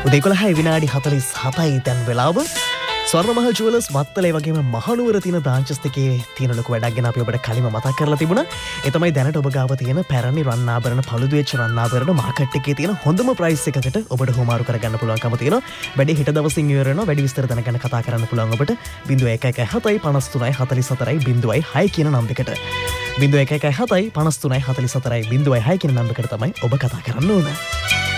උදේ 11:47 දැන් වෙලාව. ස්වර්ණමහල් ජුවලර්ස් වත්තලේ වගේම මහනුවර තියෙන බ්‍රාන්චස් දෙකේ තියෙන ලොකු වැඩක් ගැන අපි ඔබට කලින්ම මතක් කරලා තිබුණා. ඒ තමයි දැනට ඔබ ගාව තියෙන පැරණි රන් ආභරණ පළුදු වෙච්ච රන් ආභරණ මාකට් එකේ තියෙන හොඳම ප්‍රයිස් එකකට ඔබට හොමාරු කරගන්න පුළුවන්කම තියෙනවා. වැඩි හිට දවසින් ඉවර වෙනවා. වැඩි විස්තර දැනගන්න කතා කරන්න පුළුවන් ඔබට 01175344 කියන නම්බරයකට. 01175344 කියන නම්බරයකට තමයි ඔබ කතා කරන්න ඕන.